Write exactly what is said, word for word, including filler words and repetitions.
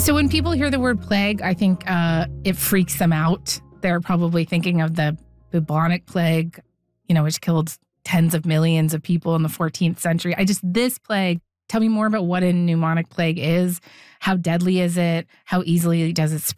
So when people hear the word plague, I think uh, it freaks them out. They're probably thinking of the bubonic plague, you know, which killed tens of millions of people in the fourteenth century. I just, this plague, tell me more about what a pneumonic plague is. How deadly is it? How easily does it spread?